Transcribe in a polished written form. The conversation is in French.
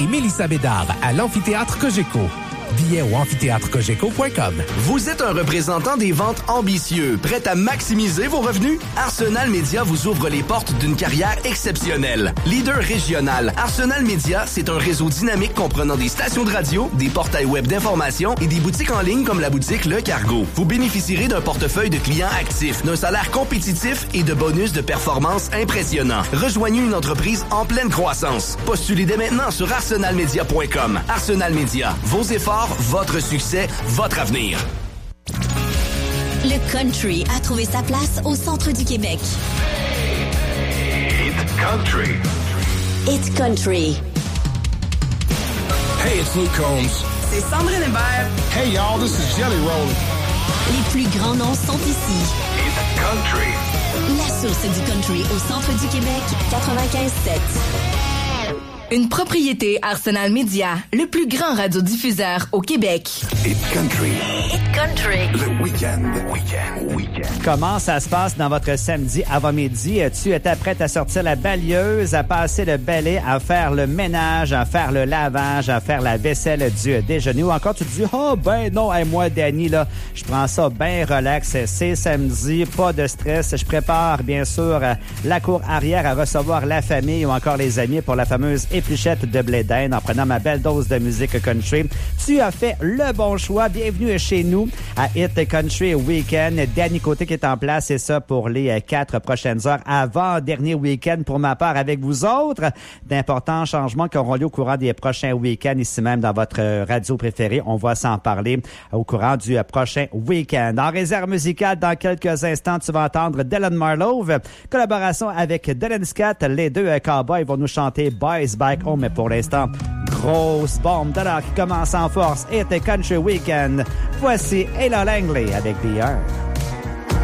Et Mélissa Bédard à l'Amphithéâtre Cogeco. Billets au amphithéâtrecogeco.com. Vous êtes un représentant des ventes ambitieux, prêt à maximiser vos revenus? Arsenal Media vous ouvre les portes d'une carrière exceptionnelle. Leader régional, Arsenal Media, c'est un réseau dynamique comprenant des stations de radio, des portails web d'information et des boutiques en ligne comme la boutique Le Cargo. Vous bénéficierez d'un portefeuille de clients actifs, d'un salaire compétitif et de bonus de performance impressionnants. Rejoignez une entreprise en pleine croissance. Postulez dès maintenant sur arsenalmedia.com. Arsenal Media, vos efforts, votre succès, votre avenir. Le country a trouvé sa place au centre du Québec. It's country. It's country. Hey, it's Luke Combs. C'est Sandrine Hébert. Hey, y'all, this is Jelly Roll. Les plus grands noms sont ici. It's country. La source du country au centre du Québec, 95.7. Une propriété Arsenal Media, le plus grand radiodiffuseur au Québec. It's country. It's country. Le week-end. Comment ça se passe dans votre samedi avant-midi? Tu étais prête à sortir la balieuse, à passer le balai, à faire le ménage, à faire le lavage, à faire la vaisselle du déjeuner? Ou encore tu te dis, oh ben non, hey, moi, Danny, là, je prends ça bien relax. C'est samedi, pas de stress. Je prépare, bien sûr, la cour arrière à recevoir la famille ou encore les amis pour la fameuse épluchette de blé d'Inde en prenant ma belle dose de musique country. Tu as fait le bon choix. Bienvenue chez nous à Hit Country Weekend. Danny Côté qui est en place, et ça pour les 4 prochaines heures avant dernier week-end pour ma part avec vous autres. D'importants changements qui auront lieu au courant des prochains week-ends ici même dans votre radio préférée. On va s'en parler au courant du prochain week-end. En réserve musicale, dans quelques instants, tu vas entendre Dylan Marlowe. Collaboration avec Dylan Scott. Les deux cowboys vont nous chanter Boys Back Home. Mais pour l'instant, grosse bombe de l'heure qui commence en force. Hit Country Weekend. Voici Ella Langley avec The Earth.